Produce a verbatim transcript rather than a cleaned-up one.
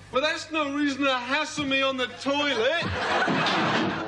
Well, that's no reason to hassle me on the toilet.